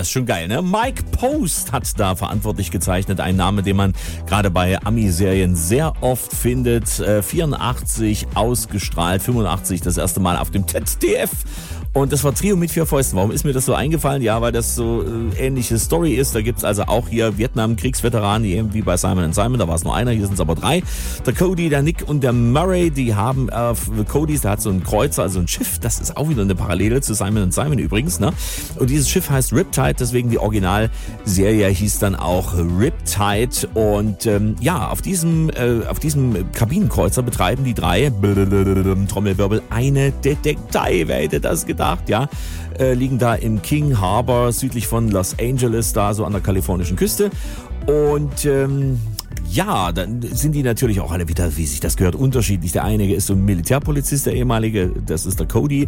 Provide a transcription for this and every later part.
ist schon geil, ne? Mike Post hat da verantwortlich gezeichnet. Ein Name, den man gerade bei Ami-Serien sehr oft findet. 84 ausgestrahlt, 85 das erste Mal auf dem ZDF. Und das war Trio mit 4 Fäusten. Warum ist mir das so eingefallen? Ja, weil das so ähnliche Story ist. Da gibt's also auch hier Vietnam-Kriegsveteranen, wie bei Simon & Simon. Da war es nur einer, hier sind es aber 3. Der Cody, der Nick und der Murray, die haben, Cody, der hat so einen Kreuzer, also ein Schiff. Das ist auch wieder eine Parallele zu Simon & Simon übrigens, ne? Und dieses Schiff heißt Riptide, deswegen die Originalserie hieß dann auch Riptide. Und auf diesem Kabinenkreuzer betreiben die 3, Trommelwirbel, eine Detektei. Wer hätte das gedacht? Ja, liegen da im King Harbor südlich von Los Angeles, da so an der kalifornischen Küste. Und dann sind die natürlich auch alle wieder, wie sich das gehört, unterschiedlich. Der eine ist so ein Militärpolizist, der ehemalige, das ist der Cody.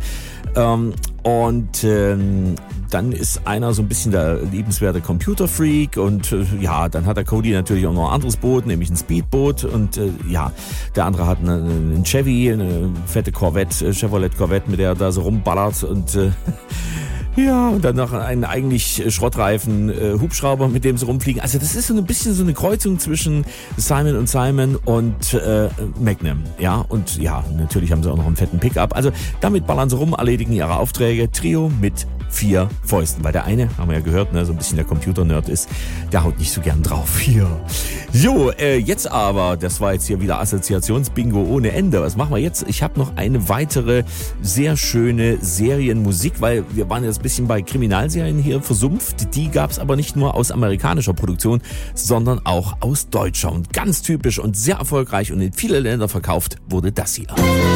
Dann ist einer so ein bisschen der liebenswerte Computerfreak und dann hat der Cody natürlich auch noch ein anderes Boot, nämlich ein Speedboot und der andere hat einen Chevy, eine fette Corvette, Chevrolet Corvette, mit der er da so rumballert und und dann noch einen eigentlich schrottreifen Hubschrauber, mit dem sie rumfliegen. Also das ist so ein bisschen so eine Kreuzung zwischen Simon & Simon und Magnum. Ja, und natürlich haben sie auch noch einen fetten Pickup. Also damit ballern sie rum, erledigen ihre Aufträge. Trio mit 4 Fäusten. Weil der eine, haben wir ja gehört, ne, so ein bisschen der Computer-Nerd ist, der haut nicht so gern drauf. Hier. So, jetzt aber, das war jetzt hier wieder Assoziationsbingo ohne Ende. Was machen wir jetzt? Ich habe noch eine weitere sehr schöne Serienmusik, weil wir waren jetzt ein bisschen bei Kriminalserien hier versumpft. Die gab es aber nicht nur aus amerikanischer Produktion, sondern auch aus deutscher. Und ganz typisch und sehr erfolgreich und in viele Länder verkauft wurde das hier.